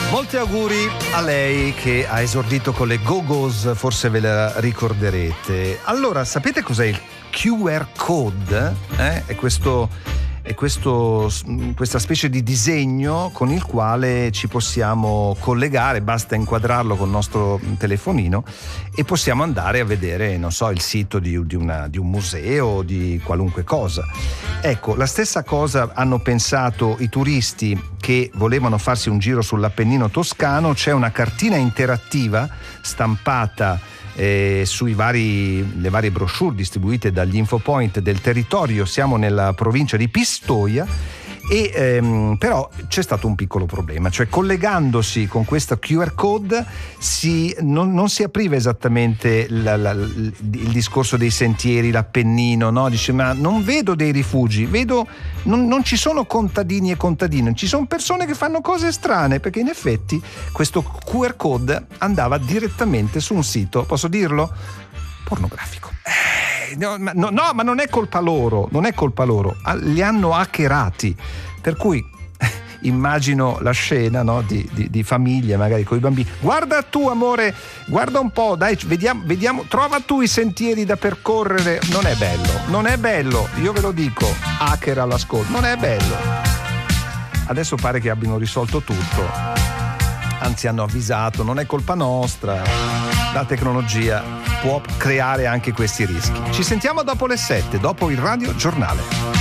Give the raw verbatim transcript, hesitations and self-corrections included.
Molti auguri a lei che ha esordito con le Go-Go's, forse ve la ricorderete. Allora, sapete cos'è il Q R code? Eh? È questo... È questo, questa specie di disegno con il quale ci possiamo collegare, basta inquadrarlo col nostro telefonino e possiamo andare a vedere, non so, il sito di, di, una, di un museo o di qualunque cosa. Ecco, la stessa cosa hanno pensato i turisti che volevano farsi un giro sull'Appennino toscano. C'è una cartina interattiva stampata Eh, sui vari, le varie brochure distribuite dagli infopoint del territorio. Siamo nella provincia di Pistoia e ehm, però c'è stato un piccolo problema, cioè collegandosi con questo Q R code si, non, non si apriva esattamente la, la, il discorso dei sentieri, l'Appennino, no? Dice, ma non vedo dei rifugi, vedo non, non ci sono contadini e contadine, ci sono persone che fanno cose strane, perché in effetti questo Q R code andava direttamente su un sito, posso dirlo? Pornografico. Eh, no, ma, no, no, ma non è colpa loro, non è colpa loro, li hanno hackerati, per cui immagino la scena, no, di, di, di famiglie magari con i bambini. Guarda tu, amore, guarda un po', dai, vediamo, vediamo, trova tu i sentieri da percorrere. Non è bello, non è bello, io ve lo dico, hacker all'ascolto, non è bello. Adesso pare che abbiano risolto tutto, anzi hanno avvisato, non è colpa nostra, la tecnologia può creare anche questi rischi. Ci sentiamo dopo le sette, dopo il Radio Giornale.